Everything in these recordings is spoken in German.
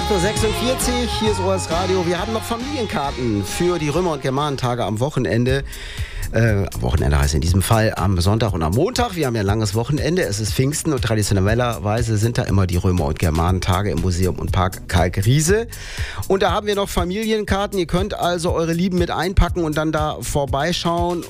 8:46 Uhr, hier ist OS Radio. Wir haben noch Familienkarten für die Römer- und Germanentage am Wochenende. Am Wochenende heißt in diesem Fall am Sonntag und am Montag. Wir haben ja ein langes Wochenende. Es ist Pfingsten und traditionellerweise sind da immer die Römer- und Germanentage im Museum und Park Kalkriese. Und da haben wir noch Familienkarten. Ihr könnt also eure Lieben mit einpacken und dann da vorbeischauen,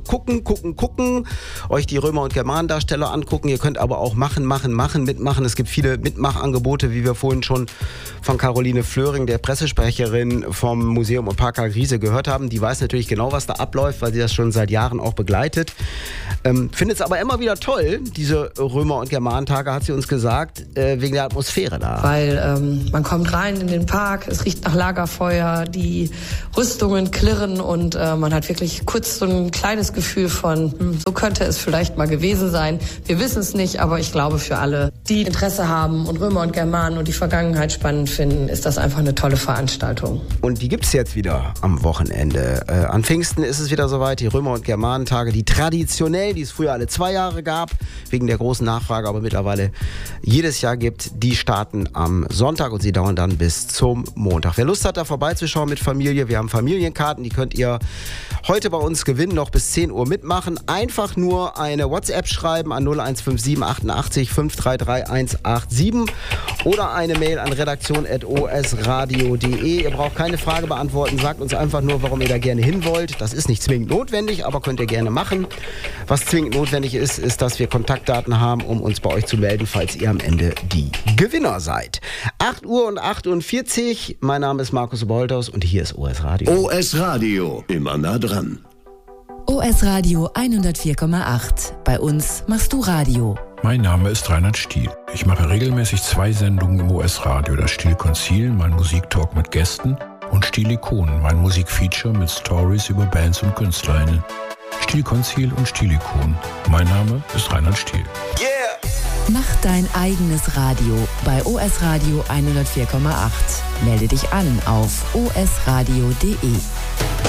gucken, euch die Römer- und Germanendarsteller angucken. Ihr könnt aber auch mitmachen. Es gibt viele Mitmachangebote, wie wir vorhin schon von Caroline Flöring, der Pressesprecherin vom Museum und Park Kalkriese, gehört haben. Die weiß natürlich genau, was da abläuft, weil sie das schon seit Jahren auch begleitet. Findet es aber immer wieder toll, diese Römer- und Germanentage, hat sie uns gesagt, wegen der Atmosphäre da. Weil man kommt rein in den Park, es riecht nach Lagerfeuer, die Rüstungen klirren und man hat wirklich kurz so ein kleines Gefühl von, so könnte es vielleicht mal gewesen sein. Wir wissen es nicht, aber ich glaube, für alle, die Interesse haben und Römer und Germanen und die Vergangenheit spannend finden, ist das einfach eine tolle Veranstaltung. Und die gibt es jetzt wieder am Wochenende. An Pfingsten ist es wieder soweit, die Römer- und Germanentage, die traditionell, die es früher alle 2 Jahre gab, wegen der großen Nachfrage, aber mittlerweile jedes Jahr gibt, die starten am Sonntag und sie dauern dann bis zum Montag. Wer Lust hat, da vorbeizuschauen mit Familie, wir haben Familienkarten, die könnt ihr heute bei uns gewinnen, noch bis 10 Uhr mitmachen. Einfach nur eine WhatsApp schreiben an 0157 88 533 187 oder eine Mail an redaktion@osradio.de. Ihr braucht keine Frage beantworten, sagt uns einfach nur, warum ihr da gerne hin wollt. Das ist nicht zwingend notwendig, aber könnt ihr gerne machen. Was zwingend notwendig ist, ist, dass wir Kontaktdaten haben, um uns bei euch zu melden, falls ihr am Ende die Gewinner seid. 8:48 Uhr, mein Name ist Markus Bolthaus und hier ist OS Radio. OS Radio, immer nah dran. OS Radio 104,8. Bei uns machst du Radio. Mein Name ist Reinhard Stiel. Ich mache regelmäßig 2 Sendungen im OS Radio. Das Stilkonzil, mein Musiktalk mit Gästen, und Stilikonen, mein Musikfeature mit Stories über Bands und KünstlerInnen. Stilkonzil und Stilikonen. Mein Name ist Reinhard Stiel. Yeah! Mach dein eigenes Radio bei OS Radio 104,8. Melde dich an auf osradio.de.